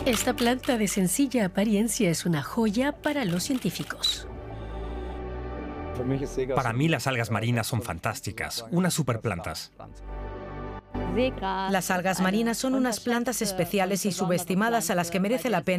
Esta planta de sencilla apariencia es una joya para los científicos. Para mí las algas marinas son fantásticas, unas superplantas. Las algas marinas son unas plantas especiales y subestimadas a las que merece la pena